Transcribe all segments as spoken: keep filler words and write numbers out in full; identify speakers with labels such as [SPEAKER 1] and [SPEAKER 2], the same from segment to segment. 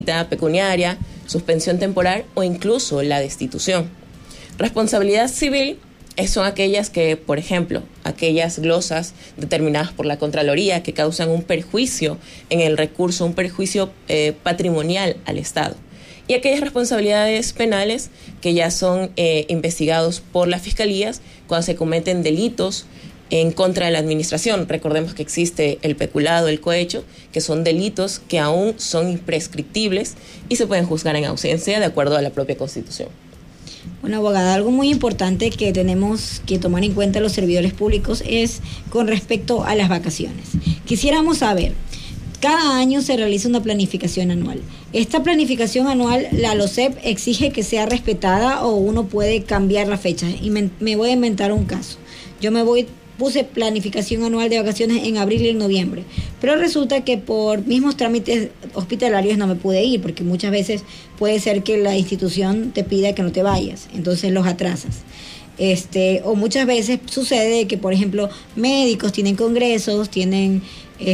[SPEAKER 1] pecuniaria, suspensión temporal o incluso la destitución. Responsabilidad civil son aquellas que, por ejemplo, aquellas glosas determinadas por la Contraloría que causan un perjuicio en el recurso, un perjuicio eh, patrimonial al Estado. Y aquellas responsabilidades penales que ya son eh, investigados por las fiscalías cuando se cometen delitos en contra de la administración. Recordemos que existe el peculado, el cohecho, que son delitos que aún son imprescriptibles y se pueden juzgar en ausencia de acuerdo a la propia Constitución.
[SPEAKER 2] Bueno, abogada, algo muy importante que tenemos que tomar en cuenta los servidores públicos es con respecto a las vacaciones. Quisiéramos saber, cada año se realiza una planificación anual. Esta planificación anual, la LOCEP exige que sea respetada o uno puede cambiar la fecha. Y me, me voy a inventar un caso. Yo me voy... Puse planificación anual de vacaciones en abril y en noviembre, pero resulta que por mismos trámites hospitalarios no me pude ir, porque muchas veces puede ser que la institución te pida que no te vayas, entonces los atrasas. Este, o muchas veces sucede que, por ejemplo, médicos tienen congresos, tienen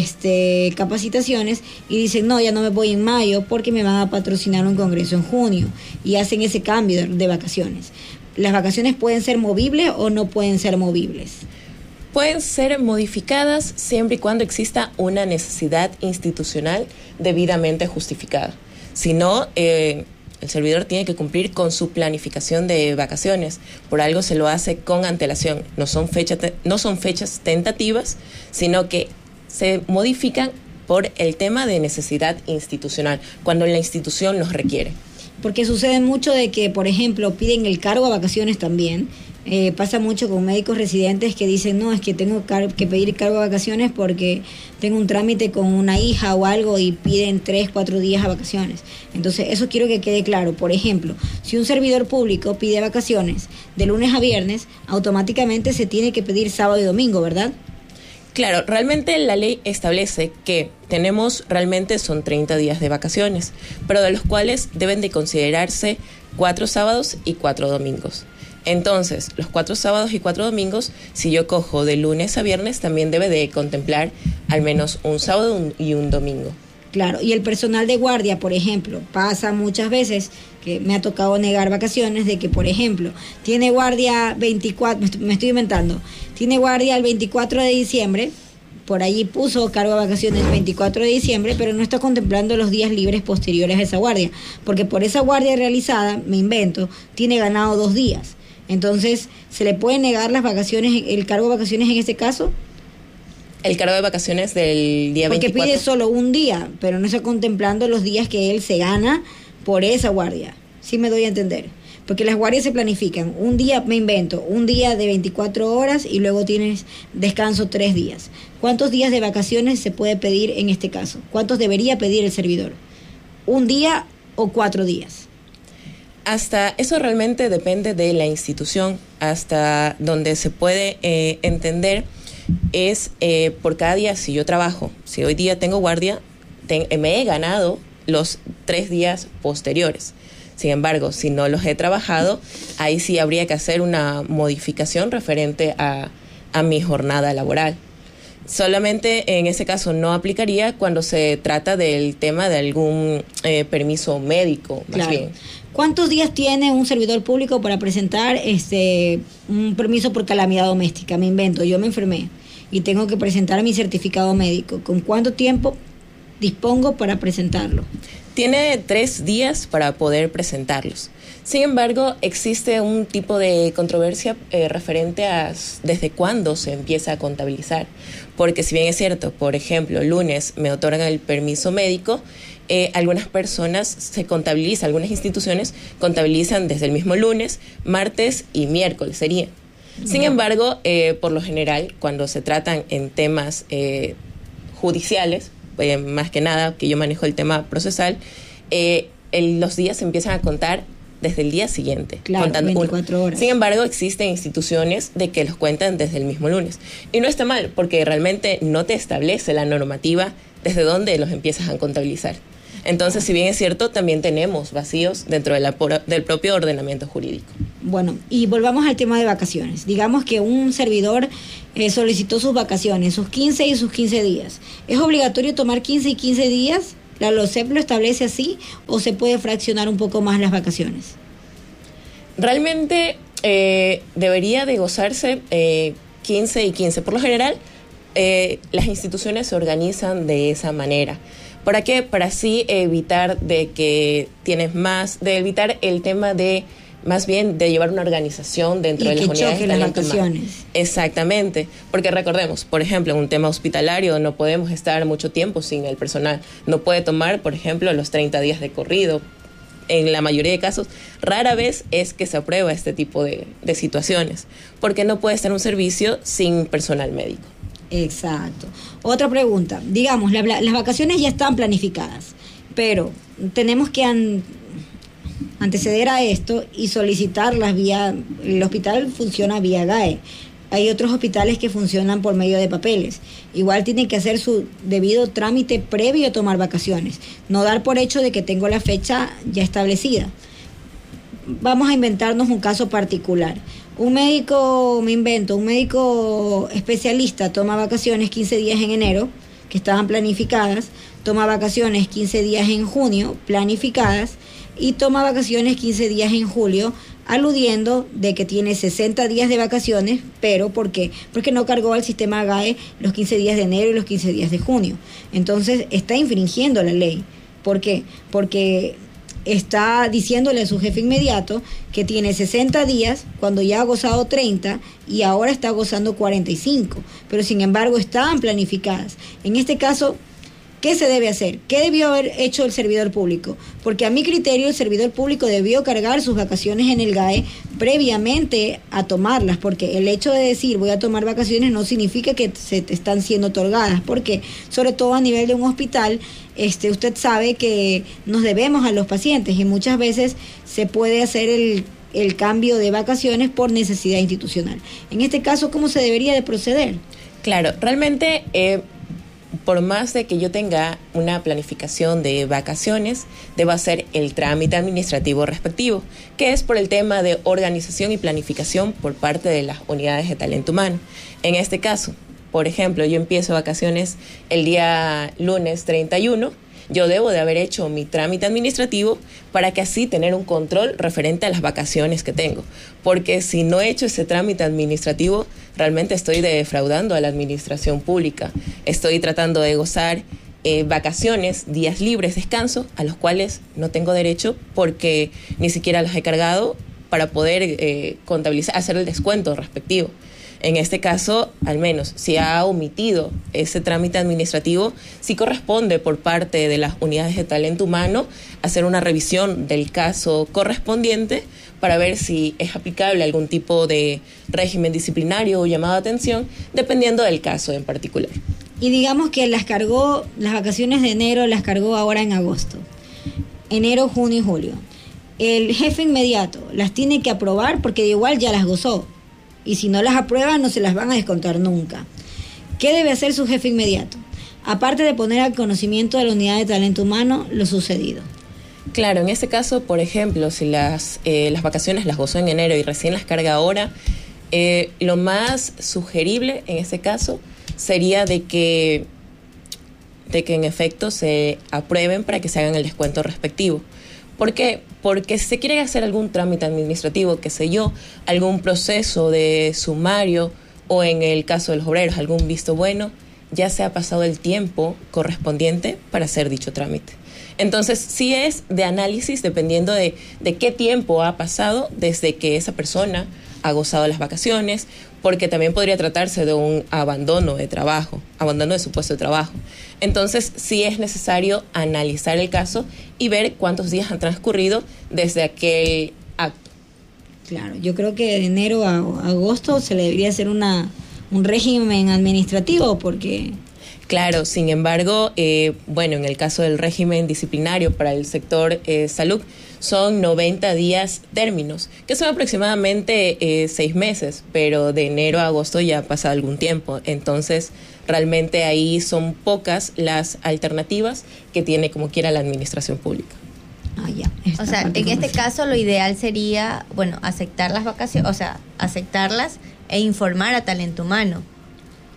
[SPEAKER 2] este, capacitaciones y dicen, no, ya no me voy en mayo porque me van a patrocinar un congreso en junio, y hacen ese cambio de, de vacaciones. ¿Las vacaciones pueden ser movibles o no pueden ser movibles?
[SPEAKER 1] Pueden ser modificadas siempre y cuando exista una necesidad institucional debidamente justificada. Si no, eh, el servidor tiene que cumplir con su planificación de vacaciones. Por algo se lo hace con antelación. No son, fecha te- no son fechas tentativas, sino que se modifican por el tema de necesidad institucional, cuando la institución los requiere.
[SPEAKER 2] Porque sucede mucho de que, por ejemplo, piden el cargo a vacaciones también. Eh, pasa mucho con médicos residentes que dicen, no, es que tengo car- que pedir cargo de vacaciones porque tengo un trámite con una hija o algo y piden tres, cuatro días a vacaciones. Entonces, eso quiero que quede claro. Por ejemplo, si un servidor público pide vacaciones de lunes a viernes, automáticamente se tiene que pedir sábado y domingo, ¿verdad?
[SPEAKER 1] Claro, realmente la ley establece que tenemos, realmente son treinta días de vacaciones, pero de los cuales deben de considerarse cuatro sábados y cuatro domingos. Entonces, los cuatro sábados y cuatro domingos, si yo cojo de lunes a viernes, también debe de contemplar al menos un sábado y un domingo.
[SPEAKER 2] Claro, y el personal de guardia, por ejemplo, pasa muchas veces que me ha tocado negar vacaciones de que, por ejemplo, tiene guardia veinticuatro, me estoy, me estoy inventando, tiene guardia el veinticuatro de diciembre, por allí puso cargo de vacaciones el veinticuatro de diciembre, pero no está contemplando los días libres posteriores a esa guardia, porque por esa guardia realizada, me invento, tiene ganado dos días. Entonces, ¿se le puede negar las vacaciones, el cargo de vacaciones en este caso?
[SPEAKER 1] El cargo de vacaciones del día
[SPEAKER 2] Porque
[SPEAKER 1] veinticuatro.
[SPEAKER 2] pide solo un día, pero no está contemplando los días que él se gana por esa guardia. Sí me doy a entender. Porque las guardias se planifican. Un día, me invento, un día de veinticuatro horas y luego tienes descanso tres días. ¿Cuántos días de vacaciones se puede pedir en este caso? ¿Cuántos debería pedir el servidor? ¿Un día o cuatro días?
[SPEAKER 1] Hasta eso realmente depende de la institución. Hasta donde se puede eh, entender es eh, por cada día. Si yo trabajo, si hoy día tengo guardia, ten, me he ganado los tres días posteriores. Sin embargo, si no los he trabajado, ahí sí habría que hacer una modificación referente a, a mi jornada laboral. Solamente en ese caso no aplicaría cuando se trata del tema de algún eh, permiso médico, más
[SPEAKER 2] Claro.
[SPEAKER 1] bien.
[SPEAKER 2] ¿Cuántos días tiene un servidor público para presentar este un permiso por calamidad doméstica? Me invento, yo me enfermé y tengo que presentar mi certificado médico. ¿Con cuánto tiempo dispongo para presentarlo?
[SPEAKER 1] Tiene tres días para poder presentarlos. Sin embargo, existe un tipo de controversia eh, referente a desde cuándo se empieza a contabilizar. Porque si bien es cierto, por ejemplo, lunes me otorgan el permiso médico, eh, algunas personas se contabilizan, algunas instituciones contabilizan desde el mismo lunes, martes y miércoles sería. Sin no. embargo, eh, por lo general, cuando se tratan en temas eh, judiciales, eh, más que nada, que yo manejo el tema procesal, eh, el, los días se empiezan a contar desde el día siguiente.
[SPEAKER 2] Claro,
[SPEAKER 1] contando
[SPEAKER 2] veinticuatro horas.
[SPEAKER 1] Sin embargo, existen instituciones de que los cuentan desde el mismo lunes. Y no está mal, porque realmente no te establece la normativa desde dónde los empiezas a contabilizar. Entonces, si bien es cierto, también tenemos vacíos dentro de la, del propio ordenamiento jurídico.
[SPEAKER 2] Bueno, y volvamos al tema de vacaciones. Digamos que un servidor eh, solicitó sus vacaciones, sus quince y sus quince días. ¿Es obligatorio tomar quince y quince días ¿La LOCEP lo establece así o se puede fraccionar un poco más las vacaciones?
[SPEAKER 1] Realmente eh, debería de gozarse eh, quince y quince. Por lo general, eh, las instituciones se organizan de esa manera. ¿Para qué? Para así evitar de que tienes más, de evitar el tema de, más bien, de llevar una organización dentro
[SPEAKER 2] y
[SPEAKER 1] de las unidades de
[SPEAKER 2] las
[SPEAKER 1] talento
[SPEAKER 2] vacaciones.
[SPEAKER 1] humano. Exactamente, porque recordemos, por ejemplo, en un tema hospitalario no podemos estar mucho tiempo sin el personal. No puede tomar, por ejemplo, los treinta días de corrido. En la mayoría de casos, rara vez es que se aprueba este tipo de, de situaciones, porque no puede estar un servicio sin personal médico.
[SPEAKER 2] Exacto. Otra pregunta, digamos, la, las vacaciones ya están planificadas, pero tenemos que an, anteceder a esto y solicitarlas vía, el hospital funciona vía G A E. Hay otros hospitales que funcionan por medio de papeles. Igual tienen que hacer su debido trámite previo a tomar vacaciones. No dar por hecho de que tengo la fecha ya establecida. Vamos a inventarnos un caso particular. Un médico, me invento, un médico especialista toma vacaciones quince días en enero, que estaban planificadas, toma vacaciones quince días en junio, planificadas, y toma vacaciones quince días en julio, aludiendo de que tiene sesenta días de vacaciones, pero ¿por qué? Porque no cargó al sistema G A E los quince días de enero y los quince días de junio. Entonces está infringiendo la ley. ¿Por qué? Porque está diciéndole a su jefe inmediato que tiene sesenta días cuando ya ha gozado treinta y ahora está gozando cuarenta y cinco, pero sin embargo estaban planificadas. En este caso, ¿qué se debe hacer? ¿Qué debió haber hecho el servidor público? Porque a mi criterio el servidor público debió cargar sus vacaciones en el G A E previamente a tomarlas, porque el hecho de decir voy a tomar vacaciones no significa que se te están siendo otorgadas, porque sobre todo a nivel de un hospital, este, usted sabe que nos debemos a los pacientes y muchas veces se puede hacer el, el cambio de vacaciones por necesidad institucional. En este caso, ¿cómo se debería de proceder?
[SPEAKER 1] Claro, realmente eh, por más de que yo tenga una planificación de vacaciones, debo hacer el trámite administrativo respectivo, que es por el tema de organización y planificación por parte de las unidades de talento humano. En este caso, por ejemplo, yo empiezo vacaciones el día lunes treinta y uno, yo debo de haber hecho mi trámite administrativo para que así tener un control referente a las vacaciones que tengo. Porque si no he hecho ese trámite administrativo, realmente estoy defraudando a la administración pública. Estoy tratando de gozar eh, vacaciones, días libres, descanso, a los cuales no tengo derecho porque ni siquiera los he cargado para poder eh, contabilizar, hacer el descuento respectivo. En este caso, al menos, si ha omitido ese trámite administrativo, sí corresponde por parte de las unidades de talento humano hacer una revisión del caso correspondiente para ver si es aplicable algún tipo de régimen disciplinario o llamado de atención, dependiendo del caso en particular.
[SPEAKER 2] Y digamos que las cargó, las vacaciones de enero las cargó ahora en agosto. Enero, junio y julio. El jefe inmediato las tiene que aprobar porque de igual ya las gozó. Y si no las aprueba, no se las van a descontar nunca. ¿Qué debe hacer su jefe inmediato? Aparte de poner al conocimiento de la unidad de talento humano lo sucedido.
[SPEAKER 1] Claro, en este caso, por ejemplo, si las, eh, las vacaciones las gozó en enero y recién las carga ahora, eh, lo más sugerible en este caso sería de que, de que en efecto se aprueben para que se hagan el descuento respectivo. ¿Por qué? Porque si se quiere hacer algún trámite administrativo, qué sé yo, algún proceso de sumario o en el caso de los obreros, algún visto bueno, ya se ha pasado el tiempo correspondiente para hacer dicho trámite. Entonces, sí es de análisis dependiendo de, de qué tiempo ha pasado desde que esa persona ha gozado las vacaciones, porque también podría tratarse de un abandono de trabajo, abandono de su puesto de trabajo. Entonces, sí es necesario analizar el caso y ver cuántos días han transcurrido desde aquel acto.
[SPEAKER 2] Claro, yo creo que de enero a agosto se le debería hacer una un régimen administrativo porque...
[SPEAKER 1] Claro, sin embargo, eh, bueno, en el caso del régimen disciplinario para el sector eh, salud, son noventa días términos, que son aproximadamente eh, seis meses, pero de enero a agosto ya pasa algún tiempo. Entonces, realmente ahí son pocas las alternativas que tiene como quiera la administración pública.
[SPEAKER 3] Ah, ya. O sea, en este caso lo ideal sería, bueno, aceptar las vacaciones, o sea, aceptarlas e informar a talento humano.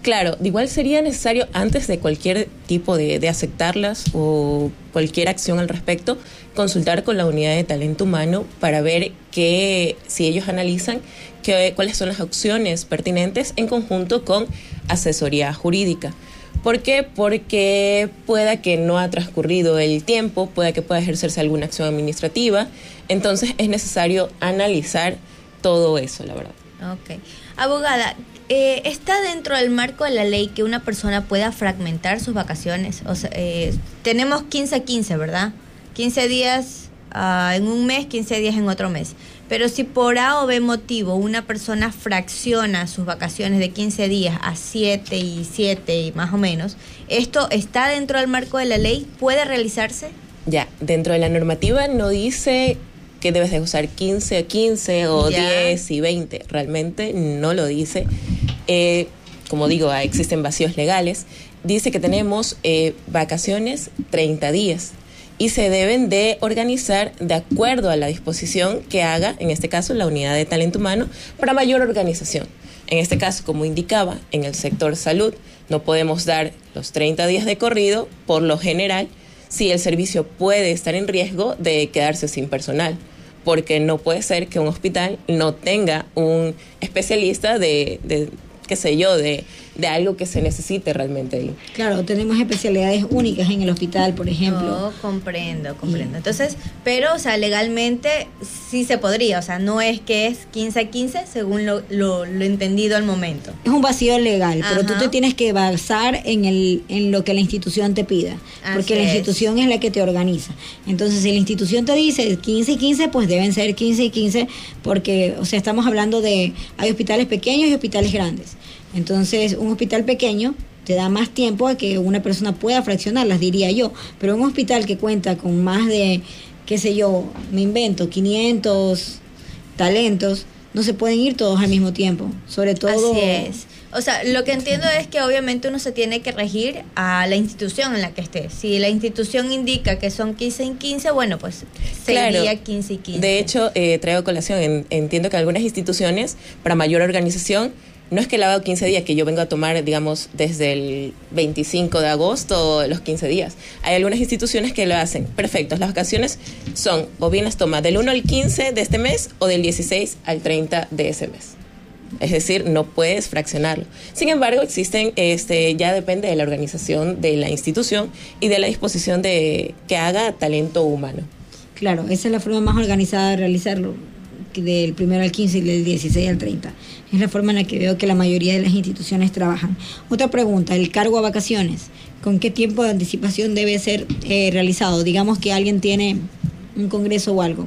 [SPEAKER 1] Claro, igual sería necesario antes de cualquier tipo de, de aceptarlas o cualquier acción al respecto, consultar con la unidad de talento humano para ver que, si ellos analizan que, cuáles son las opciones pertinentes en conjunto con asesoría jurídica. ¿Por qué? Porque pueda que no ha transcurrido el tiempo, pueda que pueda ejercerse alguna acción administrativa, entonces es necesario analizar todo eso, la verdad.
[SPEAKER 3] Ok. Abogada, eh, ¿está dentro del marco de la ley que una persona pueda fragmentar sus vacaciones? O sea, eh, tenemos quince a quince, ¿verdad? quince días uh, en un mes, quince días en otro mes. Pero si por A o B motivo una persona fracciona sus vacaciones de quince días a siete y siete y más o menos, ¿esto está dentro del marco de la ley? ¿Puede realizarse?
[SPEAKER 1] Ya, dentro de la normativa no dice que debes de usar quince a quince o ya. diez y veinte. Realmente no lo dice. Eh, como digo, existen vacíos legales. Dice que tenemos eh, vacaciones treinta días y se deben de organizar de acuerdo a la disposición que haga, en este caso, la unidad de talento humano para mayor organización. En este caso, como indicaba, en el sector salud no podemos dar los treinta días de corrido, por lo general, si el servicio puede estar en riesgo de quedarse sin personal, porque no puede ser que un hospital no tenga un especialista de, de qué sé yo, de, de algo que se necesite realmente ahí.
[SPEAKER 2] Claro, tenemos especialidades únicas en el hospital, por ejemplo.
[SPEAKER 3] No, comprendo, comprendo. Entonces, pero, o sea, legalmente sí se podría, o sea, no es que es quince a quince según lo, lo, lo entendido al momento. Es
[SPEAKER 2] un vacío legal, Ajá. pero tú te tienes que basar en, el, en lo que la institución te pida, porque Así la institución es. es la que te organiza. Entonces, si la institución te dice quince y quince, pues deben ser quince y quince, porque, o sea, estamos hablando de, hay hospitales pequeños y hospitales grandes. Entonces, un hospital pequeño te da más tiempo a que una persona pueda fraccionarlas, diría yo. Pero un hospital que cuenta con más de, qué sé yo, me invento, quinientos talentos, no se pueden ir todos al mismo tiempo. Sobre todo...
[SPEAKER 3] Así es. O sea, lo que entiendo es que obviamente uno se tiene que regir a la institución en la que esté. Si la institución indica que son quince y quince, bueno, pues sería claro. quince y quince.
[SPEAKER 1] De hecho, eh, traigo colación, en, entiendo que algunas instituciones, para mayor organización, no es que la haga quince días, que yo vengo a tomar, digamos, desde el veinticinco de agosto, los quince días. Hay algunas instituciones que lo hacen. Perfecto, las vacaciones son, o bien las tomas del uno al quince de este mes, o del dieciséis al treinta de ese mes. Es decir, no puedes fraccionarlo. Sin embargo, existen, este, ya depende de la organización de la institución y de la disposición de que haga talento humano.
[SPEAKER 2] Claro, esa es la forma más organizada de realizarlo, del primero al quince y del dieciséis al treinta. Es la forma en la que veo que la mayoría de las instituciones trabajan. Otra pregunta, el cargo a vacaciones, ¿con qué tiempo de anticipación debe ser eh, realizado? Digamos que alguien tiene un congreso o algo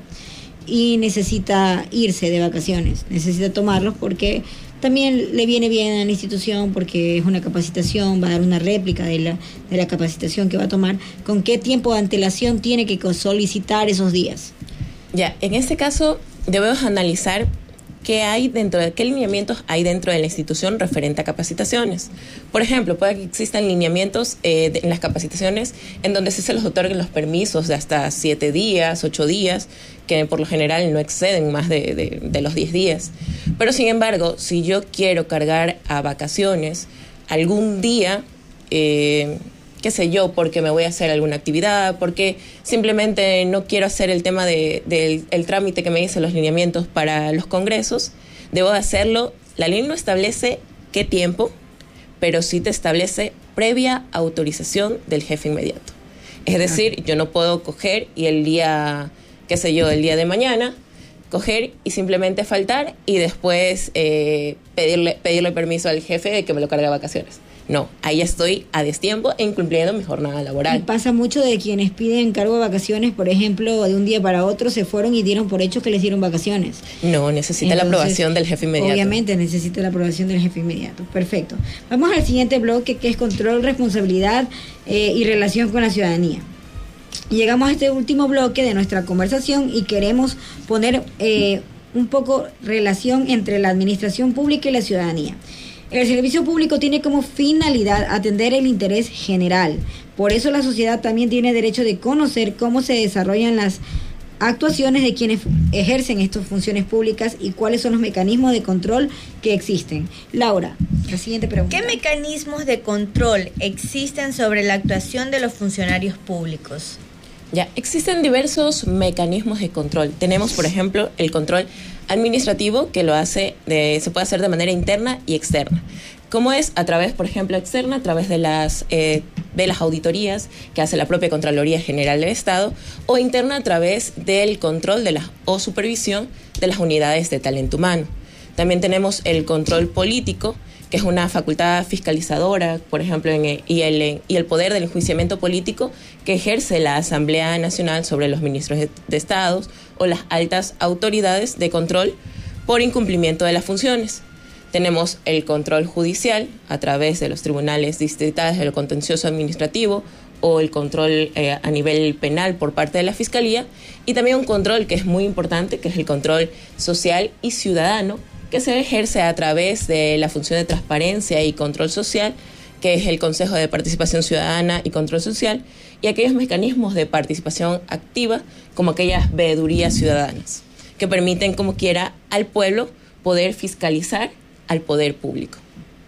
[SPEAKER 2] y necesita irse de vacaciones, necesita tomarlos porque también le viene bien a la institución, porque es una capacitación, va a dar una réplica de la, de la capacitación que va a tomar. ¿Con qué tiempo de antelación tiene que solicitar esos días?
[SPEAKER 1] Ya, en este caso debemos analizar qué hay dentro de qué lineamientos hay dentro de la institución referente a capacitaciones. Por ejemplo, puede que existan lineamientos eh, de, en las capacitaciones en donde sí se les otorguen los permisos de hasta siete días, ocho días, que por lo general no exceden más de, de, de los diez días. Pero sin embargo, si yo quiero cargar a vacaciones algún día, eh, qué sé yo, porque me voy a hacer alguna actividad, porque simplemente no quiero hacer el tema de, de el trámite que me dicen los lineamientos para los congresos, debo hacerlo. La ley no establece qué tiempo, pero sí te establece previa autorización del jefe inmediato. Es decir, yo no puedo coger y el día, qué sé yo, el día de mañana, coger y simplemente faltar y después eh, pedirle, pedirle permiso al jefe de que me lo cargue a vacaciones. No, ahí estoy a destiempo e incumpliendo mi jornada laboral.
[SPEAKER 2] Y pasa mucho de quienes piden cargo de vacaciones, por ejemplo, de un día para otro se fueron y dieron por hecho que les dieron vacaciones.
[SPEAKER 1] No, necesita Entonces, la aprobación del jefe inmediato.
[SPEAKER 2] Obviamente necesita la aprobación del jefe inmediato. Perfecto. Vamos al siguiente bloque, que es control, responsabilidad eh, y relación con la ciudadanía. Llegamos a este último bloque de nuestra conversación y queremos poner eh, un poco relación entre la administración pública y la ciudadanía. El servicio público tiene como finalidad atender el interés general. Por eso la sociedad también tiene derecho de conocer cómo se desarrollan las actuaciones de quienes ejercen estas funciones públicas y cuáles son los mecanismos de control que existen. Laura, la siguiente pregunta.
[SPEAKER 3] ¿Qué mecanismos de control existen sobre la actuación de los funcionarios públicos?
[SPEAKER 1] Ya, existen diversos mecanismos de control. Tenemos, por ejemplo, el control administrativo, que lo hace de, se puede hacer de manera interna y externa. ¿Cómo es? A través, por ejemplo, externa, a través de las, eh, de las auditorías que hace la propia Contraloría General del Estado, o interna a través del control de la, o supervisión de las unidades de talento humano. También tenemos el control político, que es una facultad fiscalizadora, por ejemplo, en el, y, el, y el poder del enjuiciamiento político que ejerce la Asamblea Nacional sobre los ministros de, de Estados o las altas autoridades de control por incumplimiento de las funciones. Tenemos el control judicial a través de los tribunales distritales del contencioso administrativo o el control eh, a nivel penal por parte de la Fiscalía, y también un control que es muy importante, que es el control social y ciudadano, que se ejerce a través de la función de transparencia y control social, que es el Consejo de Participación Ciudadana y Control Social, y aquellos mecanismos de participación activa, como aquellas veedurías ciudadanas, que permiten, como quiera, al pueblo poder fiscalizar al poder público.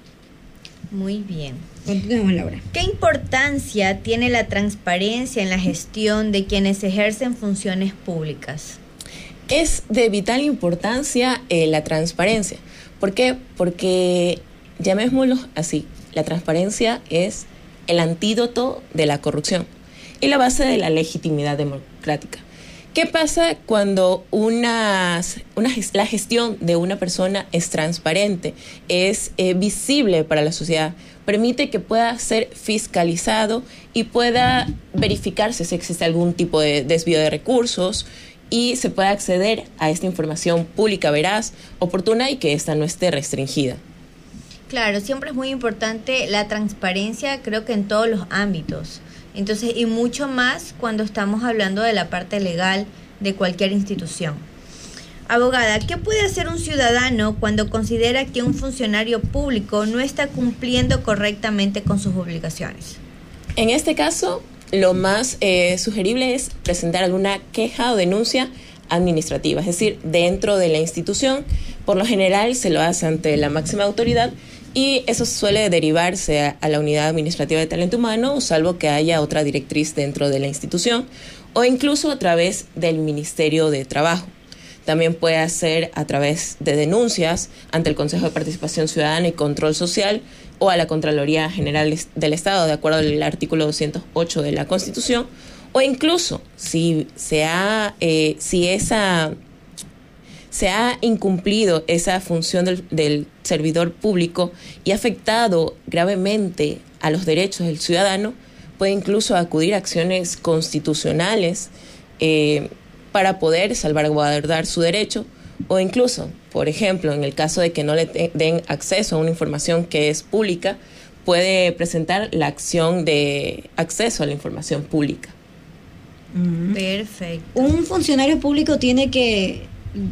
[SPEAKER 3] Muy bien.
[SPEAKER 2] Continuemos, Laura.
[SPEAKER 3] ¿Qué importancia tiene la transparencia en la gestión de quienes ejercen funciones públicas?
[SPEAKER 1] Es de vital importancia eh, la transparencia. ¿Por qué? Porque, llamémoslo así, la transparencia es el antídoto de la corrupción y la base de la legitimidad democrática. ¿Qué pasa cuando una, una, la gestión de una persona es transparente, es eh, visible para la sociedad? Permite que pueda ser fiscalizado y pueda verificarse si existe algún tipo de desvío de recursos y se pueda acceder a esta información pública, veraz, oportuna y que ésta no esté restringida.
[SPEAKER 3] Claro, siempre es muy importante la transparencia, creo que en todos los ámbitos. Entonces, y mucho más cuando estamos hablando de la parte legal de cualquier institución. Abogada, ¿qué puede hacer un ciudadano cuando considera que un funcionario público no está cumpliendo correctamente con sus obligaciones?
[SPEAKER 1] En este caso, lo más eh, sugerible es presentar alguna queja o denuncia administrativa, es decir, dentro de la institución. Por lo general se lo hace ante la máxima autoridad y eso suele derivarse a, a la unidad administrativa de talento humano, salvo que haya otra directriz dentro de la institución, o incluso a través del Ministerio de Trabajo. También puede hacer a través de denuncias ante el Consejo de Participación Ciudadana y Control Social o a la Contraloría General del Estado, de acuerdo al artículo doscientos ocho de la Constitución, o incluso si se ha, eh, si esa, se ha incumplido esa función del, del servidor público y ha afectado gravemente a los derechos del ciudadano, puede incluso acudir a acciones constitucionales eh, para poder salvaguardar su derecho, o incluso, por ejemplo, en el caso de que no le te- den acceso a una información que es pública, puede presentar la acción de acceso a la información pública.
[SPEAKER 2] Mm.
[SPEAKER 3] Perfecto.
[SPEAKER 2] Un funcionario público tiene que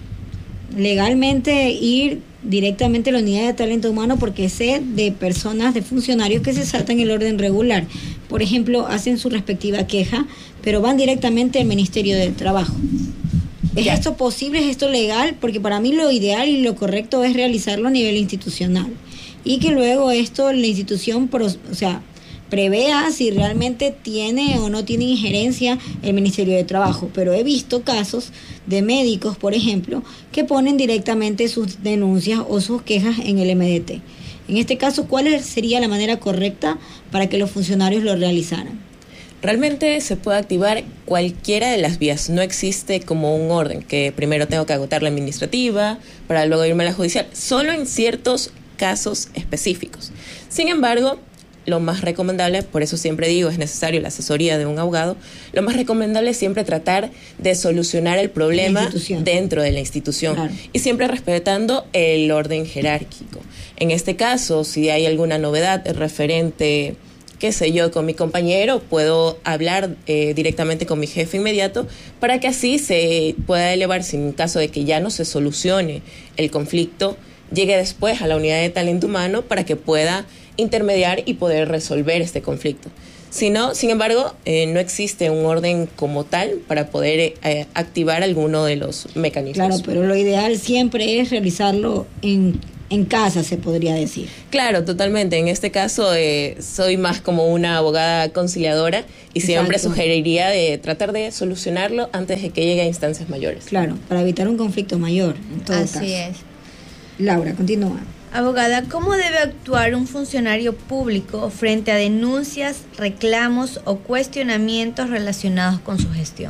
[SPEAKER 2] legalmente ir directamente a la unidad de talento humano, porque sé de personas, de funcionarios que se saltan el orden regular. Por ejemplo, hacen su respectiva queja, pero van directamente al Ministerio de Trabajo. ¿Es
[SPEAKER 1] Ya.
[SPEAKER 2] esto posible? ¿Es esto legal? Porque para mí lo ideal y lo correcto es realizarlo a nivel institucional. Y que luego esto, la institución, pros- o sea, prevea si realmente tiene o no tiene injerencia el Ministerio de Trabajo. Pero he visto casos de médicos, por ejemplo, que ponen directamente sus denuncias o sus quejas en el M D T. En este caso, ¿cuál sería la manera correcta para que los funcionarios lo realizaran?
[SPEAKER 1] Realmente se puede activar cualquiera de las vías. No existe como un orden, que primero tengo que agotar la administrativa para luego irme a la judicial, solo en ciertos casos específicos. Sin embargo, lo más recomendable, por eso siempre digo, es necesario la asesoría de un abogado, lo más recomendable es siempre tratar de solucionar el problema dentro de la institución, claro, y siempre respetando el orden jerárquico. En este caso, si hay alguna novedad referente, qué sé yo, con mi compañero, puedo hablar eh, directamente con mi jefe inmediato para que así se pueda elevar, si en caso de que ya no se solucione el conflicto, llegue después a la unidad de talento humano para que pueda intermediar y poder resolver este conflicto. Sino, sin embargo, eh, no existe un orden como tal para poder eh, activar alguno de los mecanismos.
[SPEAKER 2] Claro, pero lo ideal siempre es realizarlo en, en casa, se podría decir.
[SPEAKER 1] Claro, totalmente. En este caso, eh, soy más como una abogada conciliadora y siempre
[SPEAKER 2] Exacto.
[SPEAKER 1] sugeriría de tratar de solucionarlo antes de que llegue a instancias mayores.
[SPEAKER 2] Claro, para evitar un conflicto mayor, en todo
[SPEAKER 3] Así
[SPEAKER 2] caso.
[SPEAKER 3] es.
[SPEAKER 2] Laura, continúa.
[SPEAKER 3] Abogada, ¿cómo debe actuar un funcionario público frente a denuncias, reclamos o cuestionamientos relacionados con su gestión?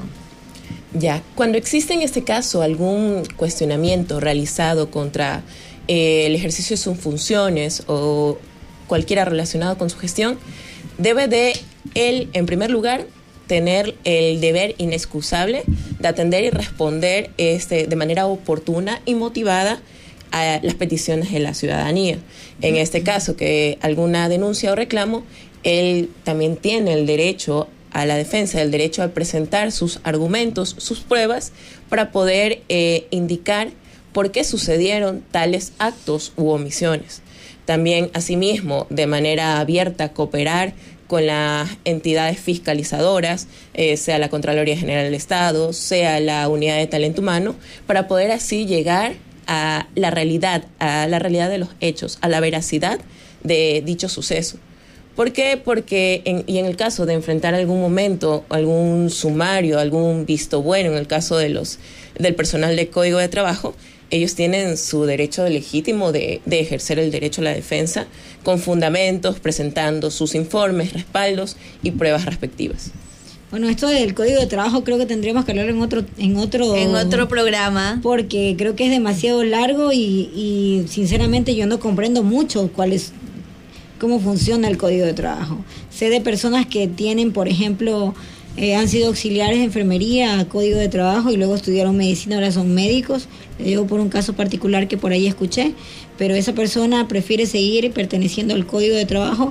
[SPEAKER 1] Ya, cuando existe en este caso algún cuestionamiento realizado contra eh, el ejercicio de sus funciones o cualquiera relacionado con su gestión, debe de él, en primer lugar, tener el deber inexcusable de atender y responder este, de manera oportuna y motivada a las peticiones de la ciudadanía. En este caso, que alguna denuncia o reclamo, él también tiene el derecho a la defensa, el derecho a presentar sus argumentos, sus pruebas, para poder eh, indicar por qué sucedieron tales actos u omisiones. También, asimismo, de manera abierta, cooperar con las entidades fiscalizadoras, eh, sea la Contraloría General del Estado, sea la Unidad de Talento Humano, para poder así llegar a la realidad, a la realidad de los hechos, a la veracidad de dicho suceso. ¿Por qué? Porque, en, y en el caso de enfrentar algún momento, algún sumario, algún visto bueno, en el caso de los del personal de Código de Trabajo, ellos tienen su derecho legítimo de, de ejercer el derecho a la defensa con fundamentos, presentando sus informes, respaldos y pruebas respectivas.
[SPEAKER 2] Bueno, esto del Código de Trabajo creo que tendríamos que hablarlo en otro en otro
[SPEAKER 3] En otro programa.
[SPEAKER 2] Porque creo que es demasiado largo y, y sinceramente yo no comprendo mucho cuál es cómo funciona el Código de Trabajo. Sé de personas que tienen, por ejemplo, eh, han sido auxiliares de enfermería, Código de Trabajo, y luego estudiaron medicina, ahora son médicos. Le digo por un caso particular que por ahí escuché, pero esa persona prefiere seguir perteneciendo al Código de Trabajo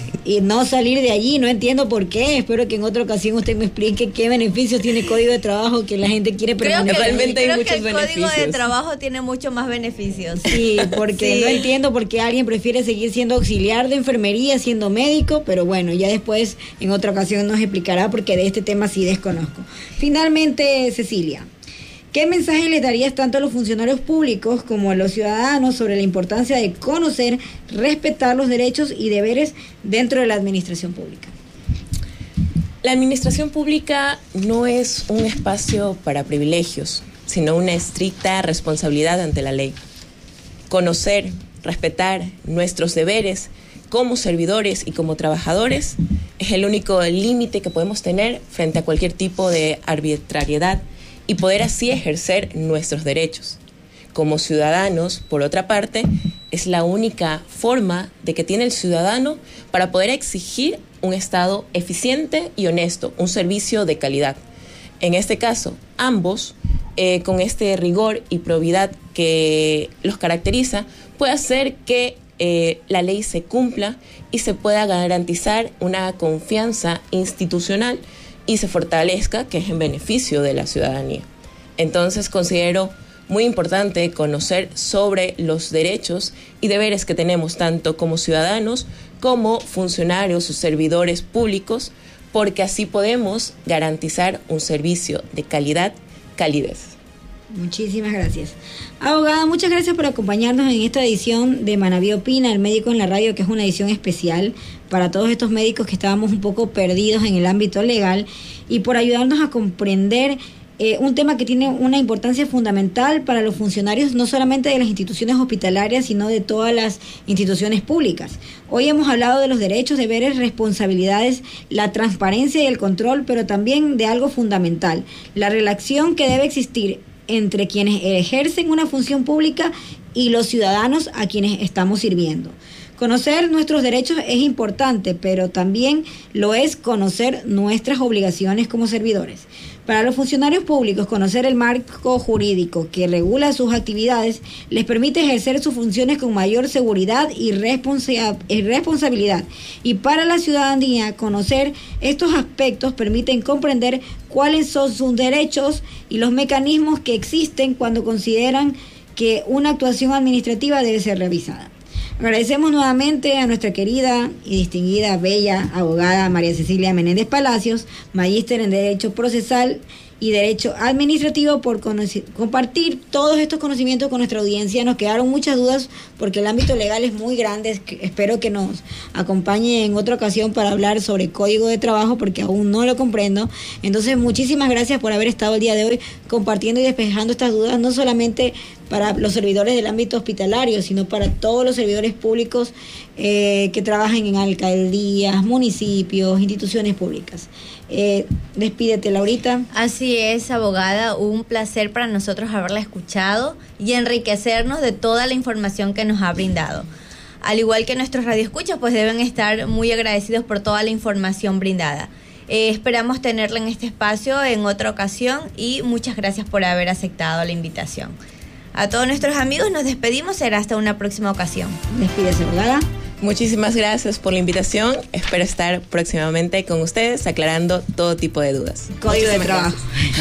[SPEAKER 2] y no salir de allí. No entiendo por qué. Espero que en otra ocasión usted me explique qué beneficios tiene el Código de Trabajo que la gente quiere
[SPEAKER 3] Creo que,
[SPEAKER 2] permanecer.
[SPEAKER 1] Realmente hay
[SPEAKER 3] creo
[SPEAKER 1] muchos
[SPEAKER 3] que el
[SPEAKER 1] beneficios.
[SPEAKER 3] Código de Trabajo tiene muchos más beneficios.
[SPEAKER 2] Sí, porque
[SPEAKER 3] Sí.
[SPEAKER 2] no entiendo por qué alguien prefiere seguir siendo auxiliar de enfermería, siendo médico, pero bueno, ya después en otra ocasión nos explicará porque de este tema sí desconozco. Finalmente, Cecilia, ¿qué mensaje les darías tanto a los funcionarios públicos como a los ciudadanos sobre la importancia de conocer, respetar los derechos y deberes dentro de la administración pública?
[SPEAKER 1] La administración pública no es un espacio para privilegios, sino una estricta responsabilidad ante la ley. Conocer, respetar nuestros deberes como servidores y como trabajadores es el único límite que podemos tener frente a cualquier tipo de arbitrariedad y poder así ejercer nuestros derechos. Como ciudadanos, por otra parte, es la única forma de que tiene el ciudadano para poder exigir un Estado eficiente y honesto, un servicio de calidad. En este caso, ambos, eh, con este rigor y probidad que los caracteriza, puede hacer que eh, la ley se cumpla y se pueda garantizar una confianza institucional y se fortalezca, que es en beneficio de la ciudadanía. Entonces considero muy importante conocer sobre los derechos y deberes que tenemos tanto como ciudadanos como funcionarios o servidores públicos, porque así podemos garantizar un servicio de calidad, calidez.
[SPEAKER 2] Muchísimas gracias. Abogada, muchas gracias por acompañarnos en esta edición de Manaví Opina, el médico en la radio, que es una edición especial para todos estos médicos que estábamos un poco perdidos en el ámbito legal, y por ayudarnos a comprender eh, un tema que tiene una importancia fundamental para los funcionarios, no solamente de las instituciones hospitalarias, sino de todas las instituciones públicas. Hoy hemos hablado de los derechos, deberes, responsabilidades, la transparencia y el control, pero también de algo fundamental, la relación que debe existir entre quienes ejercen una función pública y los ciudadanos a quienes estamos sirviendo. Conocer nuestros derechos es importante, pero también lo es conocer nuestras obligaciones como servidores. Para los funcionarios públicos, conocer el marco jurídico que regula sus actividades les permite ejercer sus funciones con mayor seguridad y responsa- y responsabilidad. Y para la ciudadanía, conocer estos aspectos permiten comprender cuáles son sus derechos y los mecanismos que existen cuando consideran que una actuación administrativa debe ser revisada. Agradecemos nuevamente a nuestra querida y distinguida, bella abogada María Cecilia Menéndez Palacios, magíster en Derecho Procesal y Derecho Administrativo, por compartir todos estos conocimientos con nuestra audiencia. Nos quedaron muchas dudas porque el ámbito legal es muy grande. Espero que nos acompañe en otra ocasión para hablar sobre Código de Trabajo, porque aún no lo comprendo. Entonces, muchísimas gracias por haber estado el día de hoy compartiendo y despejando estas dudas, no solamente para los servidores del ámbito hospitalario, sino para todos los servidores públicos eh, que trabajan en alcaldías, municipios, instituciones públicas. Eh, despídete, Laurita.
[SPEAKER 3] Así es, abogada, un placer para nosotros haberla escuchado y enriquecernos de toda la información que nos ha brindado. Al igual que nuestros radioescuchas, pues deben estar muy agradecidos por toda la información brindada. Eh, esperamos tenerla en este espacio en otra ocasión y muchas gracias por haber aceptado la invitación. A todos nuestros amigos nos despedimos, será hasta una próxima ocasión.
[SPEAKER 2] Despídese, abogada.
[SPEAKER 1] Muchísimas gracias por la invitación. Espero estar próximamente con ustedes aclarando todo tipo de dudas.
[SPEAKER 2] Código de Trabajo.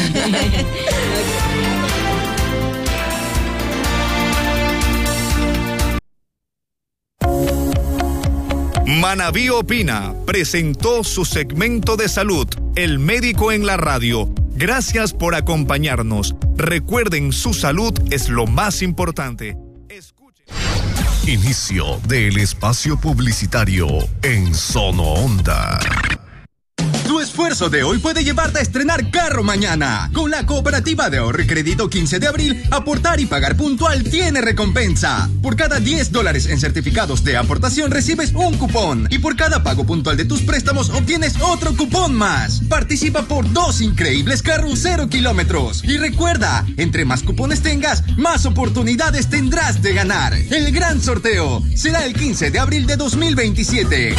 [SPEAKER 4] Manaví Opina presentó su segmento de salud, El Médico en la Radio. Gracias por acompañarnos. Recuerden, su salud es lo más importante. Escuchen. Inicio del espacio publicitario en Sono Onda.
[SPEAKER 5] Tu esfuerzo de hoy puede llevarte a estrenar carro mañana. Con la Cooperativa de Ahorro y Crédito quince de abril, aportar y pagar puntual tiene recompensa. Por cada diez dólares en certificados de aportación recibes un cupón. Y por cada pago puntual de tus préstamos obtienes otro cupón más. Participa por dos increíbles carros cero kilómetros. Y recuerda, entre más cupones tengas, más oportunidades tendrás de ganar. El gran sorteo será el quince de abril de dos mil veintisiete.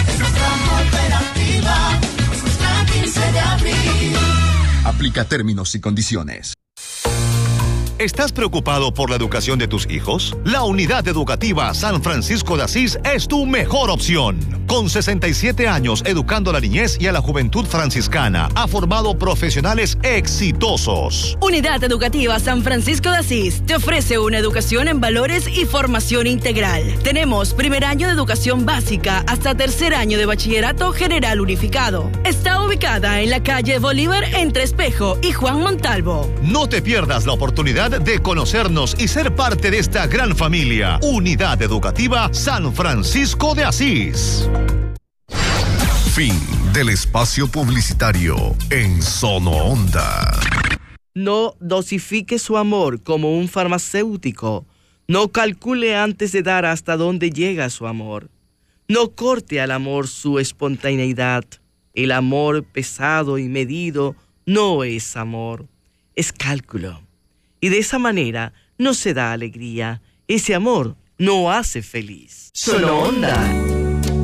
[SPEAKER 5] quince de abril. Aplica términos y condiciones.
[SPEAKER 4] ¿Estás preocupado por la educación de tus hijos? La Unidad Educativa San Francisco de Asís es tu mejor opción. Con sesenta y siete años educando a la niñez y a la juventud franciscana, ha formado profesionales exitosos.
[SPEAKER 6] Unidad Educativa San Francisco de Asís te ofrece una educación en valores y formación integral. Tenemos primer año de educación básica hasta tercer año de bachillerato general unificado. Está ubicada en la calle Bolívar entre Espejo y Juan Montalvo.
[SPEAKER 4] No te pierdas la oportunidad de conocernos y ser parte de esta gran familia. Unidad Educativa San Francisco de Asís. Fin del espacio publicitario en Sono Onda.
[SPEAKER 7] No dosifique su amor como un farmacéutico. No calcule antes de dar hasta dónde llega su amor. No corte al amor su espontaneidad. El amor pesado y medido no es amor, es cálculo. Y de esa manera no se da alegría. Ese amor no hace feliz. Sono Onda.